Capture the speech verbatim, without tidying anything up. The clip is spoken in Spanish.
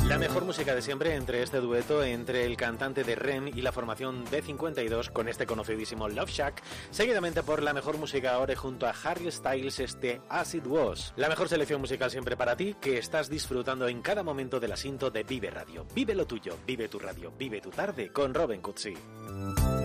La mejor música de siempre entre este dueto entre el cantante de R E M y la formación B cincuenta y dos con este conocidísimo Love Shack, seguidamente por la mejor música ahora junto a Harry Styles este As It Was. La mejor selección musical siempre para ti que estás disfrutando en cada momento del asinto de Vive Radio. Vive lo tuyo, vive tu radio, vive tu tarde con Robin Cutsi.